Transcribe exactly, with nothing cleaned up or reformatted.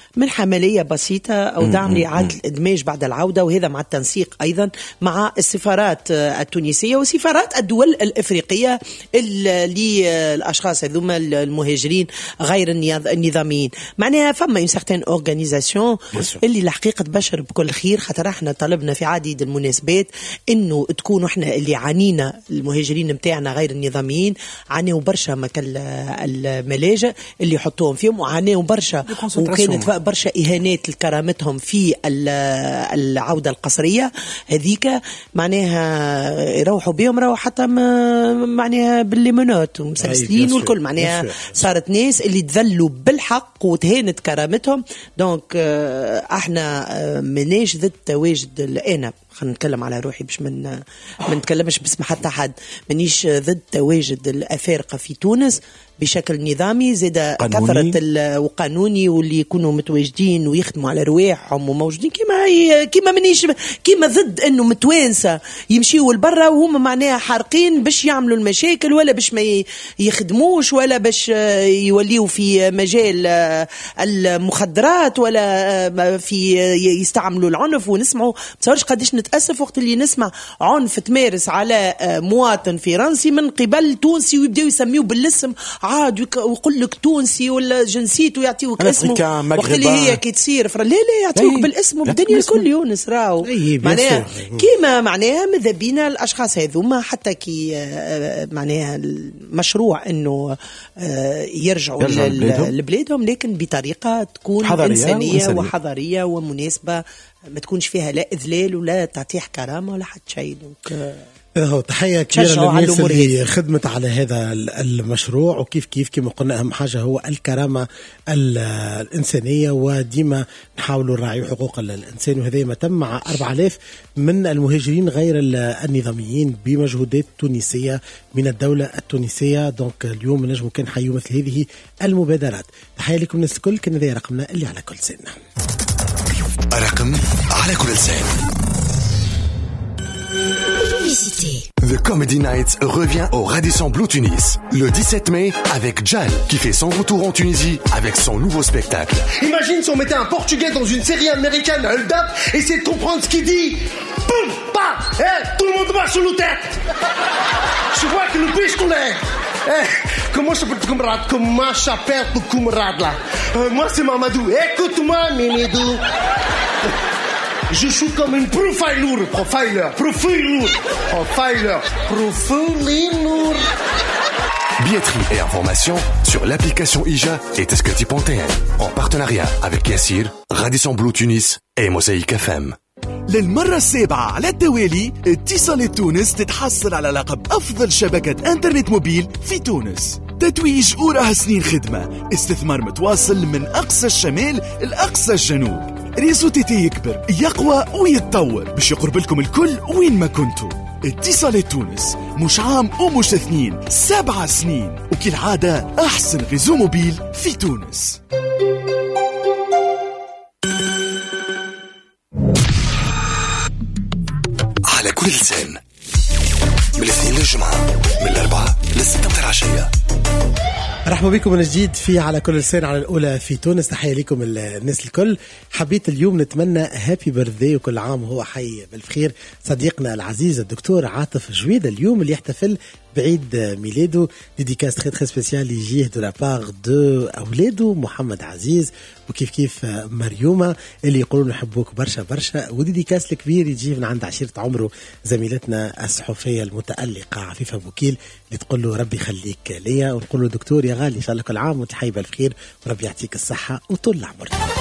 من حملية بسيطة أو دعم لإعادة الإدماج بعد العودة، وهذا مع التنسيق أيضا مع السفارات التونسية وسفارات الدول الإفريقية للأشخاص هذوما المهاجرين غير النظاميين. معناها فما سيغتان أورغانيزاسيون اللي الحقيقة تبشر بكل خير، خاطر احنا طلبنا في عديد المناسبات إنه تكونوا احنا اللي عانينا المهاجرين متاعنا غير النظاميين، عانيوا برشا مكان الملاجئ اللي يحطوهم فيهم، وعانيوا برشا وكانت برشا إهانات لكرامتهم في العودة القسرية هذيك. معناها يروحوا بهم روح حتى معناها بالليمونات ومسلسلين والكل، معناها صارت ناس اللي تذلوا بالحق وتهانت كرامتهم. دونك احنا مناش ضد تواجد الأنا، خلينا نتكلم على روحي باش من ما نتكلمش باسم حتى حد، مانيش ضد تواجد الأفارقة في تونس بشكل نظامي زاد كثرة وقانوني، واللي يكونوا متواجدين ويخدموا على رواحهم وموجودين كما كما منيش كما ضد انه متوانسة يمشيوا لبرا وهم معناها حارقين باش يعملوا المشاكل ولا باش ما يخدموش ولا باش يوليوا في مجال المخدرات ولا في يستعملوا العنف. ونسمعوا تصورش قديش نتأسف وقت اللي نسمع عنف تمارس على مواطن فرنسي من قبل تونسي ويبدأوا يسميوه بالاسم عاد ويقول لك تونسي ولا جنسيته يعطيوك اسمه، وقت اللي هي كي تصير لا لا يعطيوك بالاسم بالدنيا الكل يونس راو. معناها كيما معناها ماذا بينا الاشخاص هذوما حتى كي معناها المشروع انه يرجعوا لبلادهم لكن بطريقه تكون إنسانية, إنسانية وحضاريه ومناسبه، ما تكونش فيها لا اذلال ولا تعطيح كرامه ولا حتى شيء. دونك اهو تحية كبيرة للناس اللي خدمت على هذا المشروع. وكيف كيف كما قلنا أهم حاجة هو الكرامة الإنسانية، وديما نحاولوا نراعي حقوق الإنسان، وهذا ما تم مع أربعة آلاف من المهاجرين غير النظاميين بمجهودات تونسية من الدولة التونسية. دونك اليوم نجم كان حيو مثل هذه المبادرات. تحية لكم الناس الكل، كان هذا رقمنا اللي على كل سنة، رقم على كل سنة. The Comedy Night revient au Radisson Blu Tunis le dix-sept mai avec Jal qui fait son retour en Tunisie avec son nouveau spectacle. Imagine si on mettait un Portugais dans une série américaine, hold up, essayer de comprendre ce qu'il dit. Boum, bam, hey, tout le monde marche sur le tête. Je vois que le biche qu'on est. Hey, comment je peux te comprendre? Comment je s'appelle ton camarade là? euh, Moi c'est Mamadou. Écoute-moi, Mimidou. Je suis comme une profiler, profiler, profiler, profiler, profiler. Billetterie et informations sur l'application Ija et Teskati point T N en partenariat avec Yassir, Radisson Blu Tunis et Mosaïque F M. للمرة السابعة على التوالي اتصالات تونس تتحصل على لقب أفضل شبكة انترنت موبيل في تونس. تتويج وراها سنين خدمة، استثمار متواصل من أقصى الشمال لأقصى الجنوب. ريزو تيتي يكبر يقوى ويتطور باش يقرب لكم الكل وين ما كنتوا. اتصالات تونس مش عام ومش اثنين، سبعة سنين، وكالعادة أحسن ريزو موبيل في تونس. على كل لسان من الاثنين للجمعة من الأربعة للستة متاع العشية. مرحبا بكم من جديد في على كل لسان على الأولى في تونس. تحية لكم الناس الكل. حبيت اليوم نتمنى هابي بيرثدي وكل عام هو حي بالخير صديقنا العزيز الدكتور عاطف جويدة اليوم اللي يحتفل بعيد ميلاده. ديديكاس تخي تخي سبيسيال يجيه دو لابار دو أولاده محمد عزيز وكيف كيف مريومة اللي يقولون نحبوك برشا برشا. وديديكاس الكبير يجيه من عند عشيرة عمره زميلتنا الصحفية المتألقة عفيفة بوكيل اللي تقول له ربي يخليك ليا، ونقول له دكتور يا غالي إن شاء الله كل عام وانت حي بالخير وربي يعطيك الصحة وطول العمر.